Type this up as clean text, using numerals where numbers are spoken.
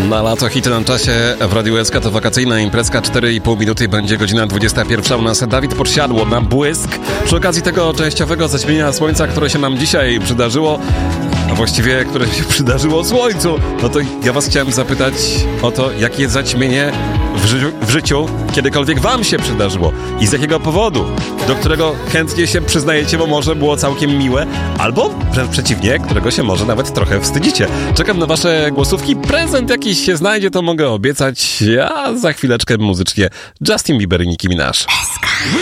Na lato hity na czasie w Radiu SK to wakacyjna imprezka, 4,5 minuty, będzie godzina 21. U nas Dawid Podsiadło na błysk. Przy okazji tego częściowego zaćmienia słońca, które się nam dzisiaj przydarzyło, a właściwie które się przydarzyło słońcu, no to ja was chciałem zapytać o to, jakie zaćmienie w życiu kiedykolwiek wam się przydarzyło i z jakiego powodu, do którego chętnie się przyznajecie, bo może było całkiem miłe, albo wręcz przeciwnie, którego się może nawet trochę wstydzicie. Czekam na wasze głosówki, prezent jakiś się znajdzie, to mogę obiecać, a za chwileczkę muzycznie Justin Bieber i Nicki Minaj.